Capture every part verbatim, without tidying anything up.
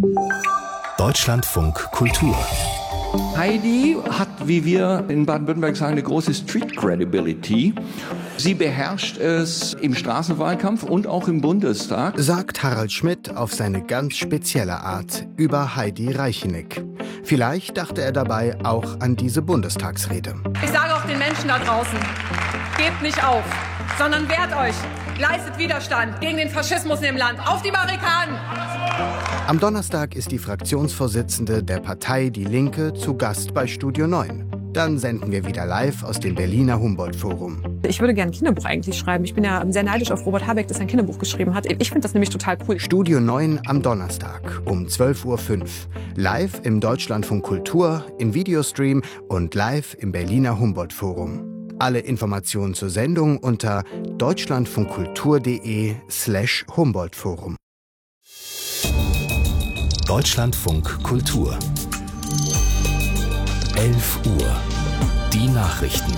Deutschlandfunk Kultur. Heidi hat, wie wir in Baden-Württemberg sagen, eine große Street Credibility. Sie beherrscht es im Straßenwahlkampf und auch im Bundestag, sagt Harald Schmidt auf seine ganz spezielle Art über Heidi Reicheneck. Vielleicht dachte er dabei auch an diese Bundestagsrede. Ich sage auch den Menschen da draußen, gebt nicht auf, sondern wehrt euch, leistet Widerstand gegen den Faschismus in dem Land. Auf die Barrikaden! Am Donnerstag ist die Fraktionsvorsitzende der Partei Die Linke zu Gast bei Studio neun. Dann senden wir wieder live aus dem Berliner Humboldt-Forum. Ich würde gerne ein Kinderbuch eigentlich schreiben. Ich bin ja sehr neidisch auf Robert Habeck, dass er ein Kinderbuch geschrieben hat. Ich finde das nämlich total cool. Studio neun am Donnerstag um zwölf Uhr fünf. Live im Deutschlandfunk Kultur, im Videostream und live im Berliner Humboldt-Forum. Alle Informationen zur Sendung unter deutschlandfunkkultur.de slash Humboldt-Forum. Deutschlandfunk Kultur. elf Uhr. Die Nachrichten.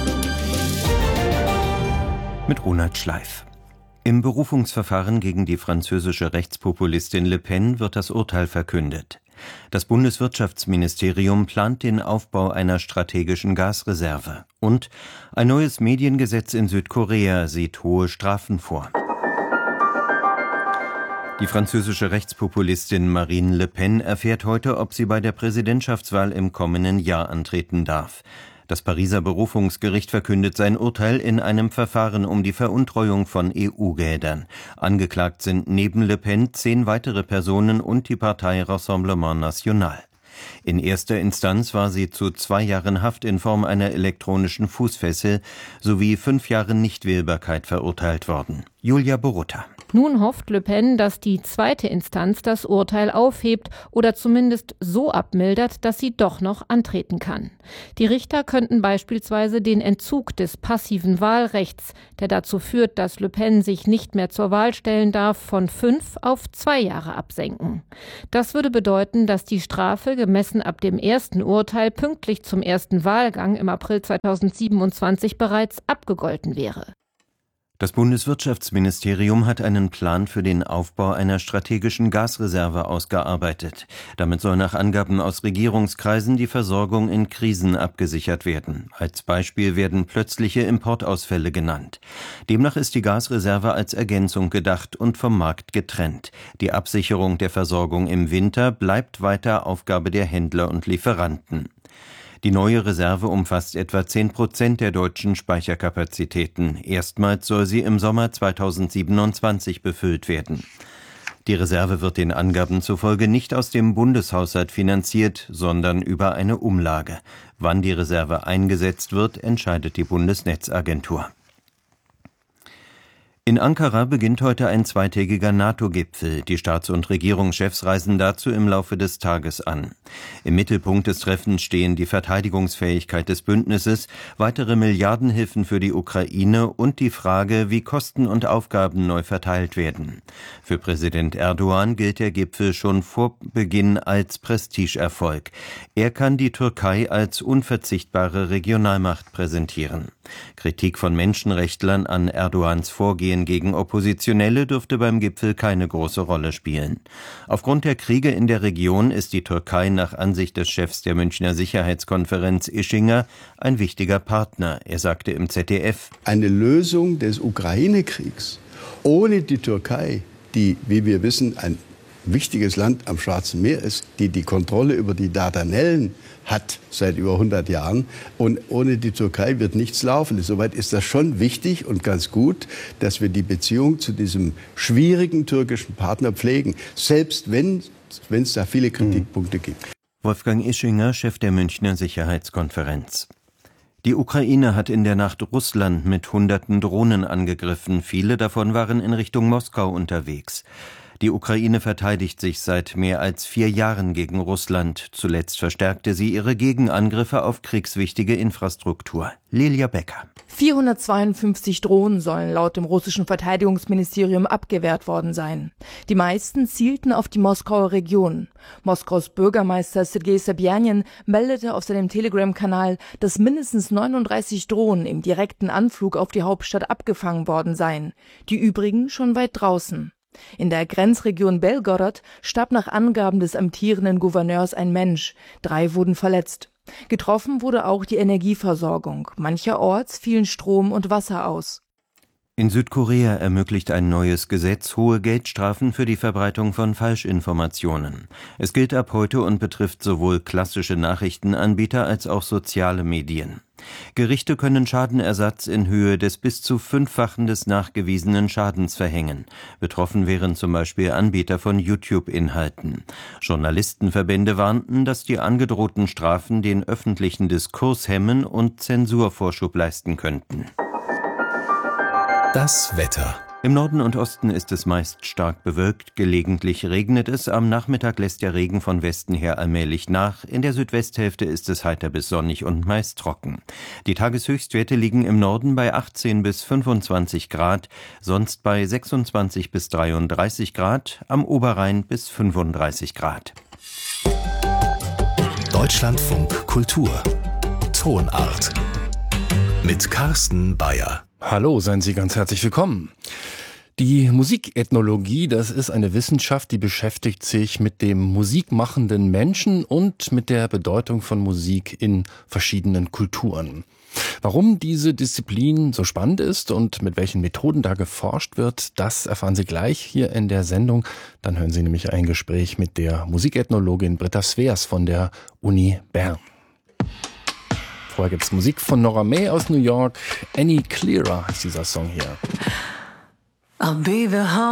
Mit Ronald Schleif. Im Berufungsverfahren gegen die französische Rechtspopulistin Le Pen wird das Urteil verkündet. Das Bundeswirtschaftsministerium plant den Aufbau einer strategischen Gasreserve. Und ein neues Mediengesetz in Südkorea sieht hohe Strafen vor. Die französische Rechtspopulistin Marine Le Pen erfährt heute, ob sie bei der Präsidentschaftswahl im kommenden Jahr antreten darf. Das Pariser Berufungsgericht verkündet sein Urteil in einem Verfahren um die Veruntreuung von E U-Geldern. Angeklagt sind neben Le Pen zehn weitere Personen und die Partei Rassemblement National. In erster Instanz war sie zu zwei Jahren Haft in Form einer elektronischen Fußfessel sowie fünf Jahren Nichtwählbarkeit verurteilt worden. Julia Borutta. Nun hofft Le Pen, dass die zweite Instanz das Urteil aufhebt oder zumindest so abmildert, dass sie doch noch antreten kann. Die Richter könnten beispielsweise den Entzug des passiven Wahlrechts, der dazu führt, dass Le Pen sich nicht mehr zur Wahl stellen darf, von fünf auf zwei Jahre absenken. Das würde bedeuten, dass die Strafe gemessen ab dem ersten Urteil pünktlich zum ersten Wahlgang im April zweitausendsiebenundzwanzig bereits abgegolten wäre. Das Bundeswirtschaftsministerium hat einen Plan für den Aufbau einer strategischen Gasreserve ausgearbeitet. Damit soll nach Angaben aus Regierungskreisen die Versorgung in Krisen abgesichert werden. Als Beispiel werden plötzliche Importausfälle genannt. Demnach ist die Gasreserve als Ergänzung gedacht und vom Markt getrennt. Die Absicherung der Versorgung im Winter bleibt weiter Aufgabe der Händler und Lieferanten. Die neue Reserve umfasst etwa zehn Prozent der deutschen Speicherkapazitäten. Erstmals soll sie im Sommer zweitausendsiebenundzwanzig befüllt werden. Die Reserve wird den Angaben zufolge nicht aus dem Bundeshaushalt finanziert, sondern über eine Umlage. Wann die Reserve eingesetzt wird, entscheidet die Bundesnetzagentur. In Ankara beginnt heute ein zweitägiger NATO-Gipfel. Die Staats- und Regierungschefs reisen dazu im Laufe des Tages an. Im Mittelpunkt des Treffens stehen die Verteidigungsfähigkeit des Bündnisses, weitere Milliardenhilfen für die Ukraine und die Frage, wie Kosten und Aufgaben neu verteilt werden. Für Präsident Erdogan gilt der Gipfel schon vor Beginn als Prestigeerfolg. Er kann die Türkei als unverzichtbare Regionalmacht präsentieren. Kritik von Menschenrechtlern an Erdogans Vorgehen gegen Oppositionelle dürfte beim Gipfel keine große Rolle spielen. Aufgrund der Kriege in der Region ist die Türkei nach Ansicht des Chefs der Münchner Sicherheitskonferenz Ischinger ein wichtiger Partner. Er sagte im Z D F: Eine Lösung des Ukraine-Kriegs ohne die Türkei, die, wie wir wissen, ein wichtiges Land am Schwarzen Meer ist, die die Kontrolle über die Dardanellen hat seit über hundert Jahren. Und ohne die Türkei wird nichts laufen. Insoweit ist das schon wichtig und ganz gut, dass wir die Beziehung zu diesem schwierigen türkischen Partner pflegen, selbst wenn wenn es da viele Kritikpunkte gibt. Wolfgang Ischinger, Chef der Münchner Sicherheitskonferenz. Die Ukraine hat in der Nacht Russland mit hunderten Drohnen angegriffen. Viele davon waren in Richtung Moskau unterwegs. Die Ukraine verteidigt sich seit mehr als vier Jahren gegen Russland. Zuletzt verstärkte sie ihre Gegenangriffe auf kriegswichtige Infrastruktur. Lilia Becker. vierhundertzweiundfünfzig Drohnen sollen laut dem russischen Verteidigungsministerium abgewehrt worden sein. Die meisten zielten auf die Moskauer Region. Moskaus Bürgermeister Sergei Sobjanin meldete auf seinem Telegram-Kanal, dass mindestens neununddreißig Drohnen im direkten Anflug auf die Hauptstadt abgefangen worden seien. Die übrigen schon weit draußen. In der Grenzregion Belgorod starb nach Angaben des amtierenden Gouverneurs ein Mensch. Drei wurden verletzt. Getroffen wurde auch die Energieversorgung. Mancherorts fielen Strom und Wasser aus. In Südkorea ermöglicht ein neues Gesetz hohe Geldstrafen für die Verbreitung von Falschinformationen. Es gilt ab heute und betrifft sowohl klassische Nachrichtenanbieter als auch soziale Medien. Gerichte können Schadenersatz in Höhe des bis zu Fünffachen des nachgewiesenen Schadens verhängen. Betroffen wären zum Beispiel Anbieter von YouTube-Inhalten. Journalistenverbände warnten, dass die angedrohten Strafen den öffentlichen Diskurs hemmen und Zensurvorschub leisten könnten. Das Wetter. Im Norden und Osten ist es meist stark bewölkt, gelegentlich regnet es, am Nachmittag lässt der Regen von Westen her allmählich nach, in der Südwesthälfte ist es heiter bis sonnig und meist trocken. Die Tageshöchstwerte liegen im Norden bei achtzehn bis fünfundzwanzig Grad, sonst bei sechsundzwanzig bis dreiunddreißig Grad, am Oberrhein bis fünfunddreißig Grad. Deutschlandfunk Kultur. Tonart. Mit Carsten Bayer. Hallo, seien Sie ganz herzlich willkommen. Die Musikethnologie, das ist eine Wissenschaft, die beschäftigt sich mit dem musikmachenden Menschen und mit der Bedeutung von Musik in verschiedenen Kulturen. Warum diese Disziplin so spannend ist und mit welchen Methoden da geforscht wird, das erfahren Sie gleich hier in der Sendung. Dann hören Sie nämlich ein Gespräch mit der Musikethnologin Britta Sveers von der Uni Bern. Vorher gibt's Musik von Nora May aus New York. Any Clearer ist dieser Song hier. I'll be the